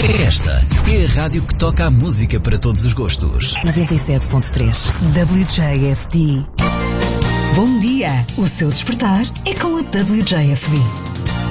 Esta é a rádio que toca a música para todos os gostos. 97.3 WJFD. Bom dia! O seu despertar é com a WJFD.